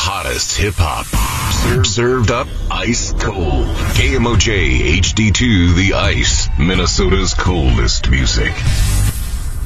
hottest hip-hop. Served up ice cold. KMOJ HD2 The Ice, Minnesota's coldest music.